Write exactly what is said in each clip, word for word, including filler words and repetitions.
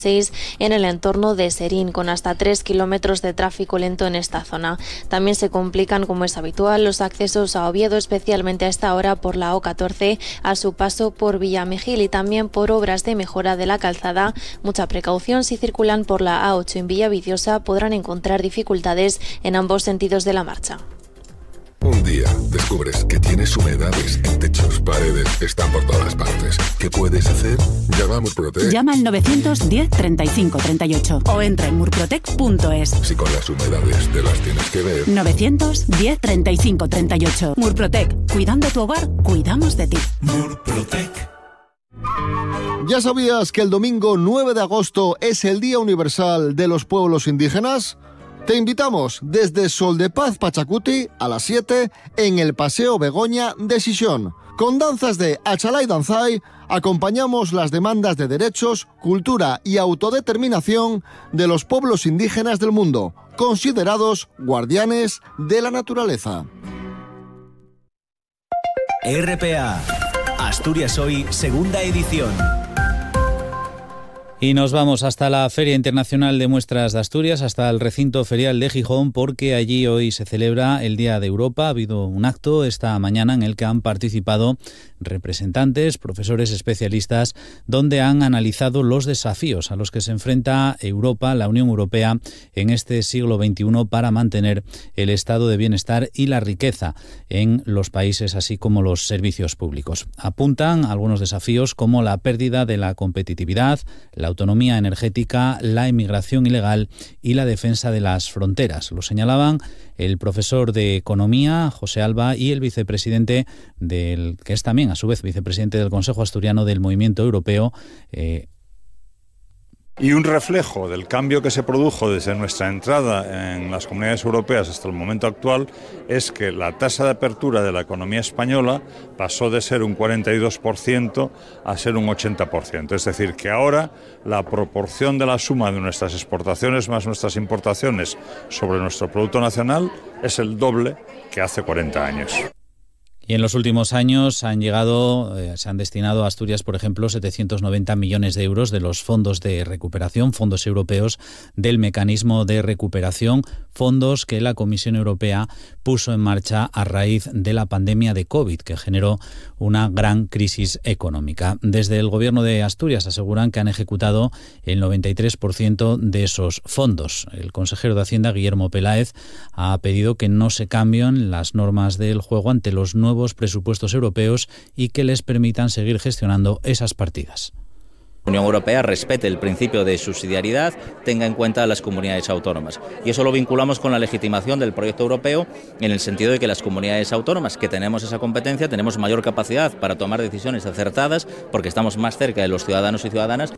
en el entorno de Serín, con hasta tres kilómetros de tráfico lento en esta zona. También se complican, como es habitual, los accesos a Oviedo, especialmente a esta hora por la O catorce, a su paso por Villamegil, y también por obras de mejora de la calzada. Mucha precaución si circulan por la A ocho en Villaviciosa, podrán encontrar dificultades en ambos sentidos de la marcha. Un día descubres que tienes humedades en techos, paredes, están por todas partes. ¿Qué puedes hacer? Llama a Murprotec. Llama al novecientos diez treinta y cinco treinta y ocho o entra en murprotec punto es. Si con las humedades te las tienes que ver. novecientos diez treinta y cinco treinta y ocho. Murprotec. Cuidando tu hogar, cuidamos de ti. Murprotec. ¿Ya sabías que el domingo nueve de agosto es el Día Universal de los Pueblos Indígenas? Te invitamos desde Sol de Paz Pachacuti a las siete en el Paseo Begoña de Xixón. Con danzas de Achalay Danzai acompañamos las demandas de derechos, cultura y autodeterminación de los pueblos indígenas del mundo, considerados guardianes de la naturaleza. R P A, Asturias Hoy, segunda edición. Y nos vamos hasta la Feria Internacional de Muestras de Asturias, hasta el recinto ferial de Gijón, porque allí hoy se celebra el Día de Europa. Ha habido un acto esta mañana en el que han participado representantes, profesores especialistas, donde han analizado los desafíos a los que se enfrenta Europa, la Unión Europea, en este siglo veintiuno para mantener el estado de bienestar y la riqueza en los países, así como los servicios públicos. Apuntan algunos desafíos como la pérdida de la competitividad, la autonomía energética, la inmigración ilegal y la defensa de las fronteras. Lo señalaban el profesor de Economía, José Alba, y el vicepresidente del, que es también a su vez vicepresidente del Consejo Asturiano del Movimiento Europeo, eh, Y un reflejo del cambio que se produjo desde nuestra entrada en las comunidades europeas hasta el momento actual es que la tasa de apertura de la economía española pasó de ser un cuarenta y dos por ciento a ser un ochenta por ciento. Es decir, que ahora la proporción de la suma de nuestras exportaciones más nuestras importaciones sobre nuestro Producto Nacional es el doble que hace cuarenta años. Y en los últimos años han llegado, eh, se han destinado a Asturias, por ejemplo, setecientos noventa millones de euros de los fondos de recuperación, fondos europeos del mecanismo de recuperación, fondos que la Comisión Europea puso en marcha a raíz de la pandemia de COVID, que generó una gran crisis económica. Desde el Gobierno de Asturias aseguran que han ejecutado el noventa y tres por ciento de esos fondos. El consejero de Hacienda, Guillermo Peláez, ha pedido que no se cambien las normas del juego ante los nuevos presupuestos europeos y que les permitan seguir gestionando esas partidas. La Unión Europea respete el principio de subsidiariedad, tenga en cuenta a las comunidades autónomas. Y eso lo vinculamos con la legitimación del proyecto europeo en el sentido de que las comunidades autónomas que tenemos esa competencia tenemos mayor capacidad para tomar decisiones acertadas porque estamos más cerca de los ciudadanos y ciudadanas.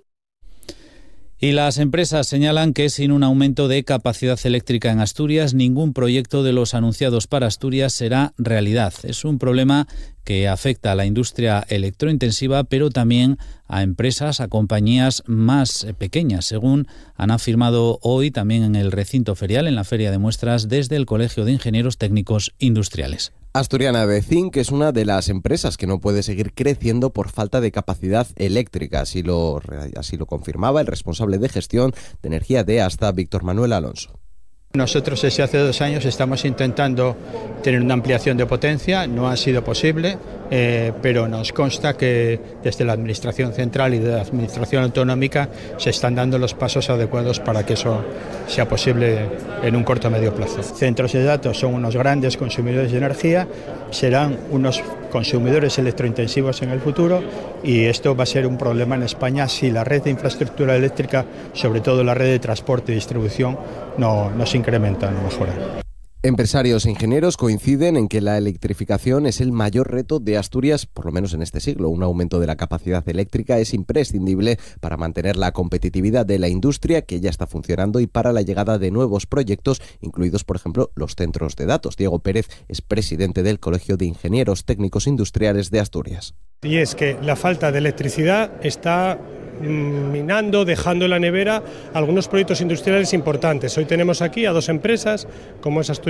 Y las empresas señalan que sin un aumento de capacidad eléctrica en Asturias, ningún proyecto de los anunciados para Asturias será realidad. Es un problema que afecta a la industria electrointensiva, pero también a empresas, a compañías más pequeñas, según han afirmado hoy también en el recinto ferial, en la Feria de Muestras, desde el Colegio de Ingenieros Técnicos Industriales. Asturiana B cinco, que es una de las empresas que no puede seguir creciendo por falta de capacidad eléctrica. Así lo, así lo confirmaba el responsable de gestión de energía de Asta, Víctor Manuel Alonso. Nosotros desde hace dos años estamos intentando tener una ampliación de potencia, no ha sido posible, eh, pero nos consta que desde la Administración Central y de la Administración Autonómica se están dando los pasos adecuados para que eso sea posible en un corto o medio plazo. Centros de datos son unos grandes consumidores de energía, serán unos consumidores electrointensivos en el futuro y esto va a ser un problema en España si la red de infraestructura eléctrica, sobre todo la red de transporte y distribución, no, no se incrementa, no mejora. Empresarios e ingenieros coinciden en que la electrificación es el mayor reto de Asturias, por lo menos en este siglo. Un aumento de la capacidad eléctrica es imprescindible para mantener la competitividad de la industria que ya está funcionando y para la llegada de nuevos proyectos, incluidos, por ejemplo, los centros de datos. Diego Pérez es presidente del Colegio de Ingenieros Técnicos Industriales de Asturias. Y es que la falta de electricidad está minando, dejando en la nevera algunos proyectos industriales importantes. Hoy tenemos aquí a dos empresas, como es Asturias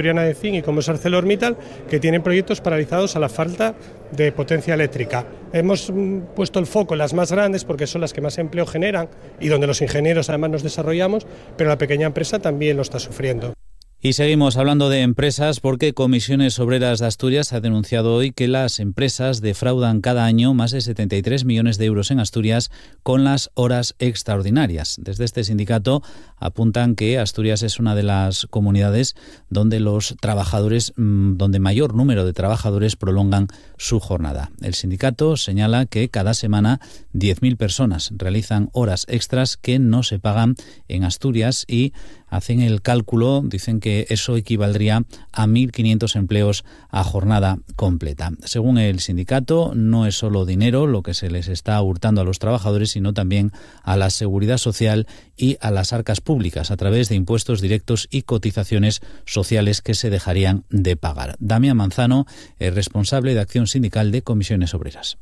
Asturiana de Zinc y como es ArcelorMittal, que tienen proyectos paralizados a la falta de potencia eléctrica. Hemos mm, puesto el foco en las más grandes porque son las que más empleo generan y donde los ingenieros además nos desarrollamos, pero la pequeña empresa también lo está sufriendo. Y seguimos hablando de empresas porque Comisiones Obreras de Asturias ha denunciado hoy que las empresas defraudan cada año más de setenta y tres millones de euros en Asturias con las horas extraordinarias. Desde este sindicato apuntan que Asturias es una de las comunidades donde los trabajadores, donde mayor número de trabajadores prolongan su jornada. El sindicato señala que cada semana diez mil personas realizan horas extras que no se pagan en Asturias y hacen el cálculo, dicen que eso equivaldría a mil quinientos empleos a jornada completa. Según el sindicato, no es solo dinero lo que se les está hurtando a los trabajadores, sino también a la seguridad social y a las arcas públicas a través de impuestos directos y cotizaciones sociales que se dejarían de pagar. Damián Manzano es responsable de Acción Sindical de Comisiones Obreras.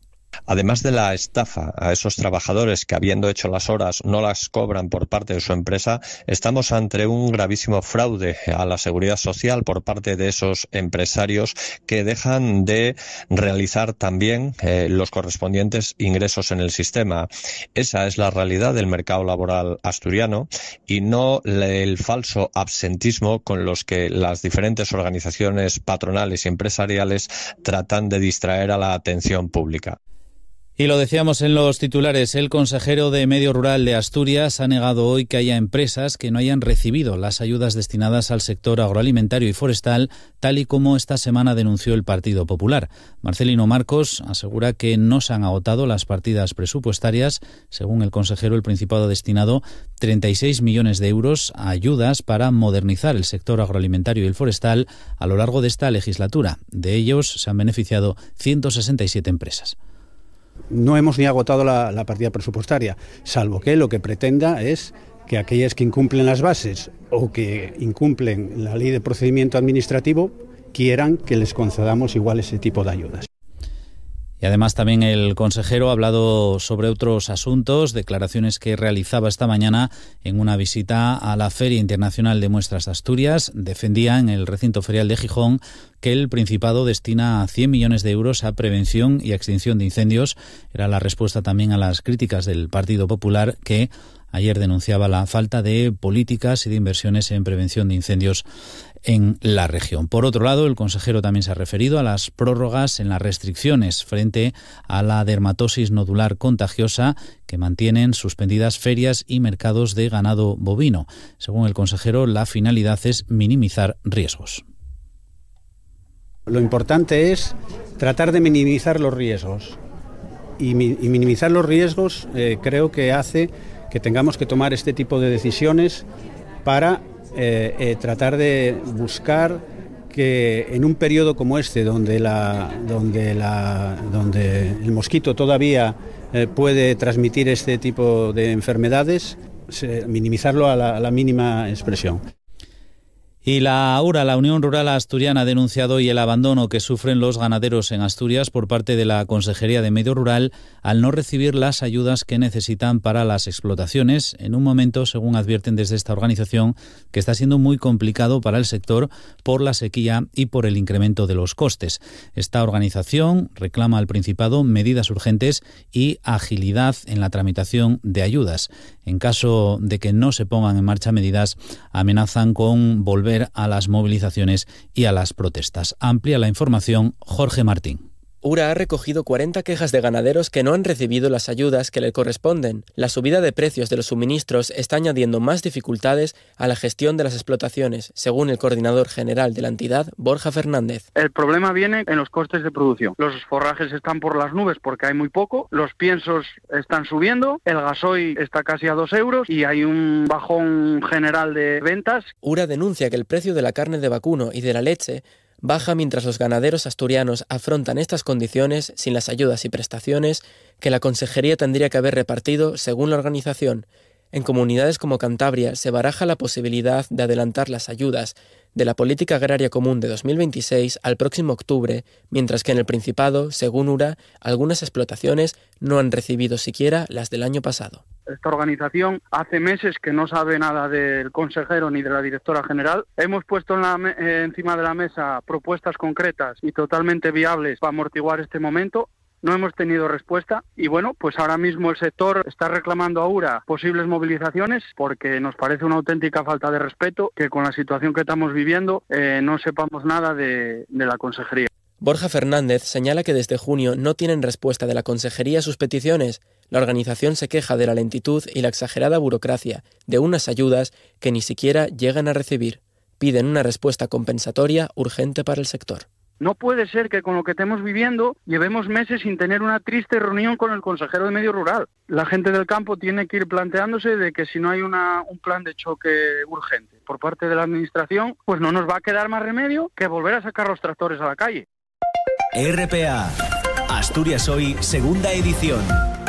Además de la estafa a esos trabajadores que, habiendo hecho las horas, no las cobran por parte de su empresa, estamos ante un gravísimo fraude a la seguridad social por parte de esos empresarios que dejan de realizar también eh, los correspondientes ingresos en el sistema. Esa es la realidad del mercado laboral asturiano y no el falso absentismo con los que las diferentes organizaciones patronales y empresariales tratan de distraer a la atención pública. Y lo decíamos en los titulares, el consejero de Medio Rural de Asturias ha negado hoy que haya empresas que no hayan recibido las ayudas destinadas al sector agroalimentario y forestal, tal y como esta semana denunció el Partido Popular. Marcelino Marcos asegura que no se han agotado las partidas presupuestarias. Según el consejero, el Principado ha destinado treinta y seis millones de euros a ayudas para modernizar el sector agroalimentario y el forestal a lo largo de esta legislatura. De ellos se han beneficiado ciento sesenta y siete empresas. No hemos ni agotado la, la partida presupuestaria, salvo que lo que pretenda es que aquellas que incumplen las bases o que incumplen la ley de procedimiento administrativo quieran que les concedamos igual ese tipo de ayudas. Y además también el consejero ha hablado sobre otros asuntos, declaraciones que realizaba esta mañana en una visita a la Feria Internacional de Muestras de Asturias. Defendía en el recinto ferial de Gijón que el Principado destina cien millones de euros a prevención y extinción de incendios. Era la respuesta también a las críticas del Partido Popular, que ayer denunciaba la falta de políticas y de inversiones en prevención de incendios en la región. Por otro lado, el consejero también se ha referido a las prórrogas en las restricciones frente a la dermatosis nodular contagiosa que mantienen suspendidas ferias y mercados de ganado bovino. Según el consejero, la finalidad es minimizar riesgos. Lo importante es tratar de minimizar los riesgos y, mi, y minimizar los riesgos eh, creo que hace que tengamos que tomar este tipo de decisiones para eh, eh, tratar de buscar que en un periodo como este, donde, la, donde, la, donde el mosquito todavía eh, puede transmitir este tipo de enfermedades, se, minimizarlo a la, a la mínima expresión. Y la URA, la Unión Rural Asturiana, ha denunciado hoy el abandono que sufren los ganaderos en Asturias por parte de la Consejería de Medio Rural al no recibir las ayudas que necesitan para las explotaciones, en un momento, según advierten desde esta organización, que está siendo muy complicado para el sector por la sequía y por el incremento de los costes. Esta organización reclama al Principado medidas urgentes y agilidad en la tramitación de ayudas. En caso de que no se pongan en marcha medidas, amenazan con volver a las movilizaciones y a las protestas. Amplía la información Jorge Martín. URA ha recogido cuarenta quejas de ganaderos que no han recibido las ayudas que le corresponden. La subida de precios de los suministros está añadiendo más dificultades a la gestión de las explotaciones, según el coordinador general de la entidad, Borja Fernández. El problema viene en los costes de producción. Los forrajes están por las nubes porque hay muy poco, los piensos están subiendo, el gasoil está casi a dos euros y hay un bajón general de ventas. URA denuncia que el precio de la carne de vacuno y de la leche baja mientras los ganaderos asturianos afrontan estas condiciones sin las ayudas y prestaciones que la Consejería tendría que haber repartido según la organización. En comunidades como Cantabria se baraja la posibilidad de adelantar las ayudas de la Política Agraria Común de dos mil veintiséis al próximo octubre, mientras que en el Principado, según U R A, algunas explotaciones no han recibido siquiera las del año pasado. Esta organización hace meses que no sabe nada del consejero ni de la directora general. Hemos puesto en la, eh, encima de la mesa propuestas concretas y totalmente viables para amortiguar este momento. No hemos tenido respuesta y bueno, pues ahora mismo el sector está reclamando a U R A posibles movilizaciones porque nos parece una auténtica falta de respeto que con la situación que estamos viviendo eh, no sepamos nada de, de la consejería. Borja Fernández señala que desde junio no tienen respuesta de la consejería a sus peticiones. La organización se queja de la lentitud y la exagerada burocracia de unas ayudas que ni siquiera llegan a recibir. Piden una respuesta compensatoria urgente para el sector. No puede ser que con lo que estemos viviendo llevemos meses sin tener una triste reunión con el consejero de Medio Rural. La gente del campo tiene que ir planteándose de que si no hay una, un plan de choque urgente por parte de la administración, pues no nos va a quedar más remedio que volver a sacar los tractores a la calle. R P A, Asturias Hoy, segunda edición.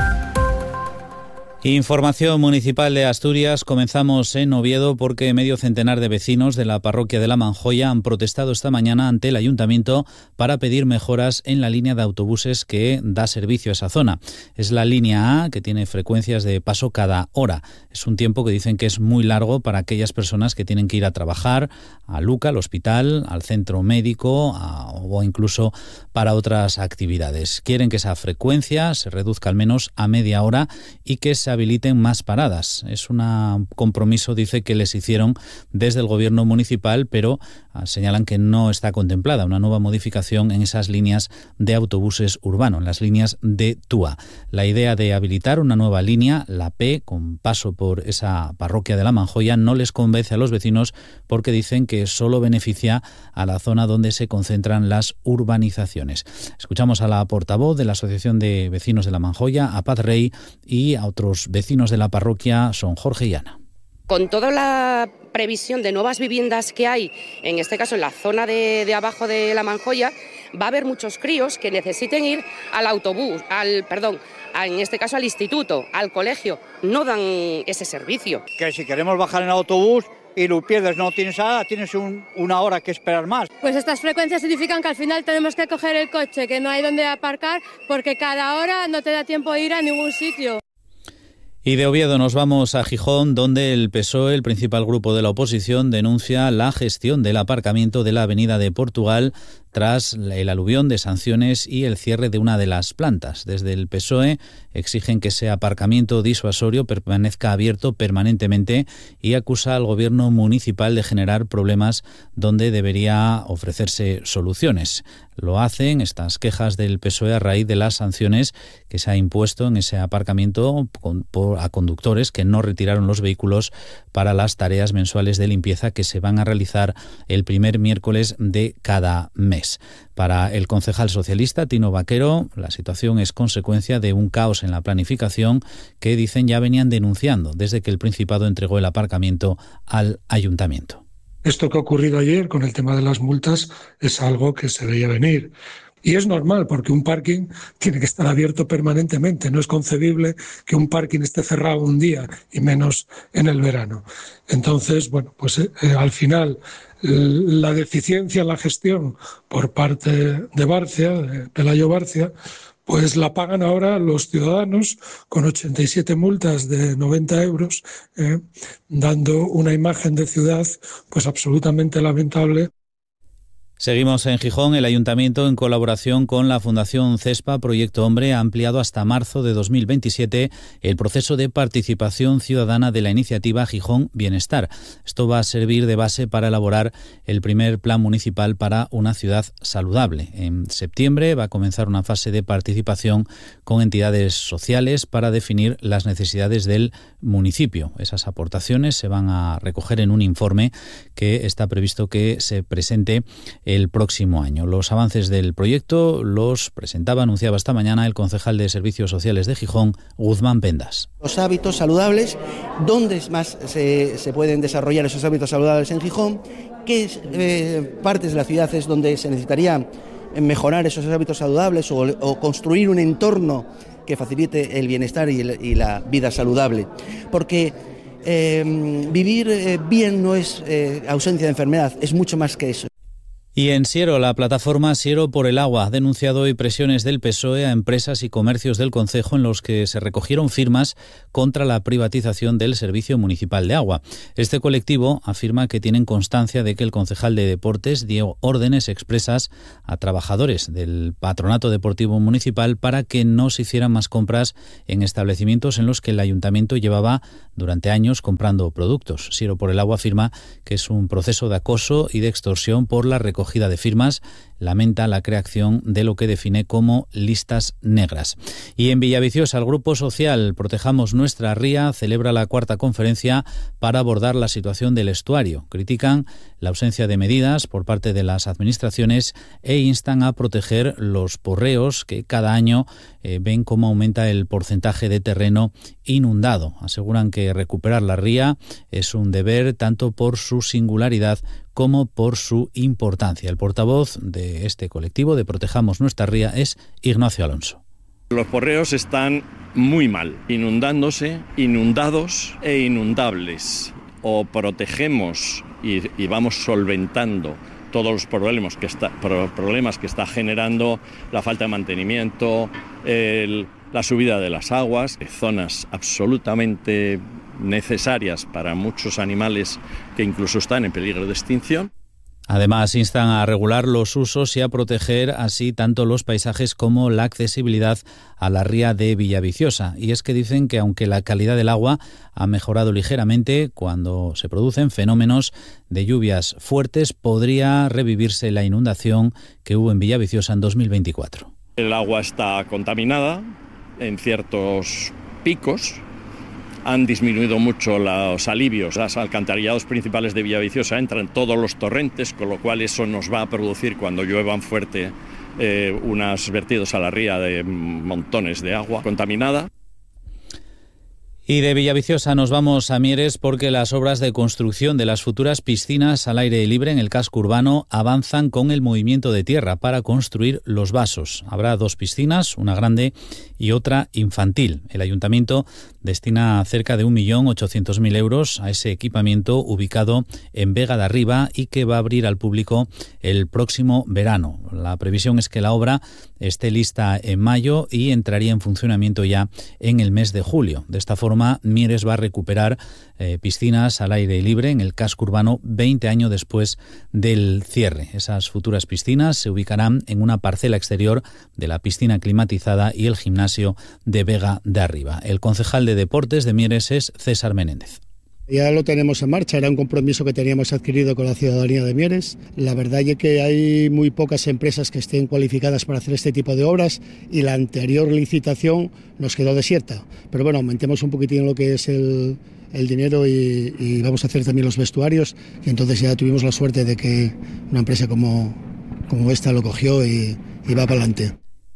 Información municipal de Asturias. Comenzamos en Oviedo porque medio centenar de vecinos de la parroquia de La Manjoya han protestado esta mañana ante el ayuntamiento para pedir mejoras en la línea de autobuses que da servicio a esa zona. Es la línea A, que tiene frecuencias de paso cada hora. Es un tiempo que dicen que es muy largo para aquellas personas que tienen que ir a trabajar a Luca, al hospital, al centro médico a, o incluso para otras actividades. Quieren que esa frecuencia se reduzca al menos a media hora y que se habiliten más paradas. Es un compromiso, dice, que les hicieron desde el gobierno municipal, pero ah, señalan que no está contemplada una nueva modificación en esas líneas de autobuses urbanos, en las líneas de T U A. La idea de habilitar una nueva línea, la P, con paso por esa parroquia de La Manjoya, no les convence a los vecinos porque dicen que solo beneficia a la zona donde se concentran las urbanizaciones. Escuchamos a la portavoz de la Asociación de Vecinos de La Manjoya, a Paz Rey, y a otros vecinos de la parroquia son Jorge y Ana. Con toda la previsión de nuevas viviendas que hay, en este caso en la zona de, de abajo de La Manjoya, va a haber muchos críos que necesiten ir al autobús, al perdón, a, en este caso al instituto, al colegio. No dan ese servicio. Que si queremos bajar en autobús y lo pierdes, no tienes ah, tienes un, una hora que esperar más. Pues estas frecuencias significan que al final tenemos que coger el coche, que no hay donde aparcar, porque cada hora no te da tiempo de ir a ningún sitio. Y de Oviedo nos vamos a Gijón, donde el P S O E, el principal grupo de la oposición, denuncia la gestión del aparcamiento de la Avenida de Portugal tras el aluvión de sanciones y el cierre de una de las plantas. Desde el P S O E exigen que ese aparcamiento disuasorio permanezca abierto permanentemente y acusa al gobierno municipal de generar problemas donde debería ofrecerse soluciones. Lo hacen estas quejas del P S O E a raíz de las sanciones que se ha impuesto en ese aparcamiento con, por, a conductores que no retiraron los vehículos para las tareas mensuales de limpieza que se van a realizar el primer miércoles de cada mes. Para el concejal socialista Tino Vaquero, la situación es consecuencia de un caos en la planificación que dicen ya venían denunciando desde que el Principado entregó el aparcamiento al ayuntamiento. Esto que ha ocurrido ayer con el tema de las multas es algo que se veía venir. Y es normal, porque un parking tiene que estar abierto permanentemente. No es concebible que un parking esté cerrado un día, y menos en el verano. Entonces, bueno, pues eh, al final la deficiencia en la gestión por parte de Barcia, de Pelayo Barcia, pues la pagan ahora los ciudadanos con ochenta y siete multas de noventa euros, eh, dando una imagen de ciudad pues absolutamente lamentable. Seguimos en Gijón. El Ayuntamiento, en colaboración con la Fundación CESPA Proyecto Hombre, ha ampliado hasta marzo de dos mil veintisiete el proceso de participación ciudadana de la iniciativa Gijón Bienestar. Esto va a servir de base para elaborar el primer plan municipal para una ciudad saludable. En septiembre va a comenzar una fase de participación con entidades sociales para definir las necesidades del municipio. Esas aportaciones se van a recoger en un informe que está previsto que se presente el próximo año. Los avances del proyecto los presentaba, anunciaba esta mañana el concejal de Servicios Sociales de Gijón, Guzmán Pendas. Los hábitos saludables, dónde más se, se pueden desarrollar esos hábitos saludables en Gijón, qué eh, partes de la ciudad es donde se necesitaría mejorar esos hábitos saludables o, o construir un entorno que facilite el bienestar y, el, y la vida saludable. Porque eh, vivir eh, bien no es eh, ausencia de enfermedad, es mucho más que eso. Y en Siero, la plataforma Siero por el Agua ha denunciado hoy presiones del P S O E a empresas y comercios del concejo en los que se recogieron firmas contra la privatización del Servicio Municipal de Agua. Este colectivo afirma que tienen constancia de que el concejal de Deportes dio órdenes expresas a trabajadores del Patronato Deportivo Municipal para que no se hicieran más compras en establecimientos en los que el ayuntamiento llevaba durante años comprando productos. Siero por el Agua afirma que es un proceso de acoso y de extorsión por la recogida de firmas. Lamenta la creación de lo que define como listas negras. Y en Villaviciosa, el Grupo Social Protejamos Nuestra Ría celebra la cuarta conferencia para abordar la situación del estuario. Critican la ausencia de medidas por parte de las administraciones e instan a proteger los porreos que cada año eh, ven cómo aumenta el porcentaje de terreno inundado. Aseguran que recuperar la ría es un deber tanto por su singularidad como por su importancia. El portavoz de este colectivo de Protejamos Nuestra Ría es Ignacio Alonso. Los porreos están muy mal, inundándose, inundados e inundables. O protegemos y, y vamos solventando todos los problemas que está, problemas que está generando la falta de mantenimiento, el, la subida de las aguas, zonas absolutamente necesarias para muchos animales que incluso están en peligro de extinción. Además, instan a regular los usos y a proteger así tanto los paisajes como la accesibilidad a la ría de Villaviciosa. Y es que dicen que aunque la calidad del agua ha mejorado ligeramente, cuando se producen fenómenos de lluvias fuertes podría revivirse la inundación que hubo en Villaviciosa en dos mil veinticuatro. El agua está contaminada en ciertos picos. Han disminuido mucho los alivios. Los alcantarillados principales de Villaviciosa entran todos los torrentes, con lo cual eso nos va a producir, cuando lluevan fuerte, eh, unos vertidos a la ría de montones de agua contaminada. Y de Villaviciosa nos vamos a Mieres porque las obras de construcción de las futuras piscinas al aire libre en el casco urbano avanzan con el movimiento de tierra para construir los vasos. Habrá dos piscinas, una grande y otra infantil. El ayuntamiento destina cerca de un millón ochocientos mil euros a ese equipamiento ubicado en Vega de Arriba y que va a abrir al público el próximo verano. La previsión es que la obra esté lista en mayo y entraría en funcionamiento ya en el mes de julio. De esta forma, Mieres va a recuperar eh, piscinas al aire libre en el casco urbano veinte años después del cierre. Esas futuras piscinas se ubicarán en una parcela exterior de la piscina climatizada y el gimnasio de Vega de Arriba. El concejal de Deportes de Mieres es César Menéndez. Ya lo tenemos en marcha, era un compromiso que teníamos adquirido con la ciudadanía de Mieres. La verdad es que hay muy pocas empresas que estén cualificadas para hacer este tipo de obras y la anterior licitación nos quedó desierta. Pero bueno, aumentemos un poquitín lo que es el, el dinero y, y vamos a hacer también los vestuarios, y entonces ya tuvimos la suerte de que una empresa como, como esta lo cogió y, y va para adelante.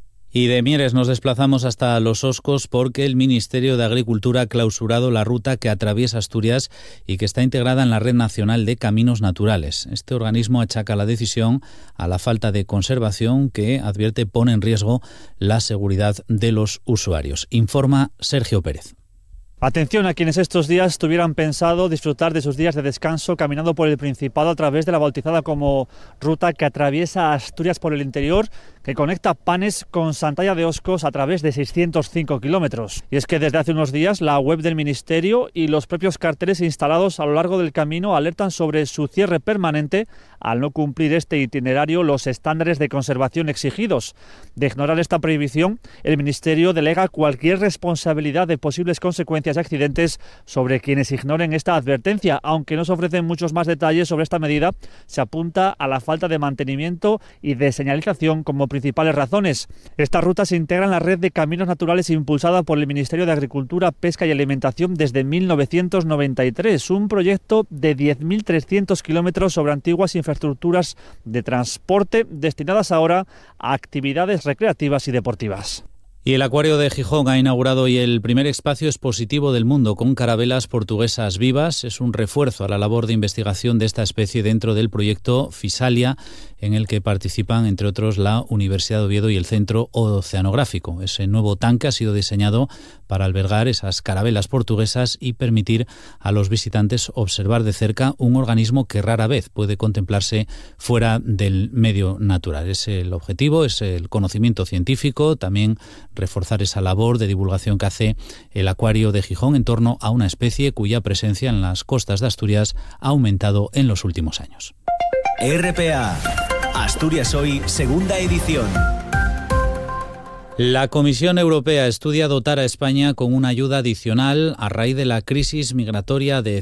Y de Mieres nos desplazamos hasta Los Oscos porque el Ministerio de Agricultura ha clausurado la ruta que atraviesa Asturias y que está integrada en la Red Nacional de Caminos Naturales. Este organismo achaca la decisión a la falta de conservación que, advierte, pone en riesgo la seguridad de los usuarios. Informa Sergio Pérez. Atención a quienes estos días tuvieran pensado disfrutar de sus días de descanso caminando por el Principado a través de la bautizada como ruta que atraviesa Asturias por el interior, que conecta Panes con Santalla de Oscos a través de seiscientos cinco kilómetros. Y es que desde hace unos días la web del Ministerio y los propios carteles instalados a lo largo del camino alertan sobre su cierre permanente al no cumplir este itinerario los estándares de conservación exigidos. De ignorar esta prohibición, el Ministerio delega cualquier responsabilidad de posibles consecuencias y accidentes sobre quienes ignoren esta advertencia. Aunque no se ofrecen muchos más detalles sobre esta medida, se apunta a la falta de mantenimiento y de señalización como principales razones. Esta ruta se integra en la red de caminos naturales impulsada por el Ministerio de Agricultura, Pesca y Alimentación desde mil novecientos noventa y tres, un proyecto de diez mil trescientos kilómetros sobre antiguas infraestructuras de transporte destinadas ahora a actividades recreativas y deportivas. Y el Acuario de Gijón ha inaugurado hoy el primer espacio expositivo del mundo con carabelas portuguesas vivas. Es un refuerzo a la labor de investigación de esta especie dentro del proyecto Fisalia, en el que participan, entre otros, la Universidad de Oviedo y el Centro Oceanográfico. Ese nuevo tanque ha sido diseñado para albergar esas carabelas portuguesas y permitir a los visitantes observar de cerca un organismo que rara vez puede contemplarse fuera del medio natural. Es el objetivo, es el conocimiento científico, también reforzar esa labor de divulgación que hace el Acuario de Gijón en torno a una especie cuya presencia en las costas de Asturias ha aumentado en los últimos años. R P A, Asturias Hoy, segunda edición. La Comisión Europea estudia dotar a España con una ayuda adicional a raíz de la crisis migratoria de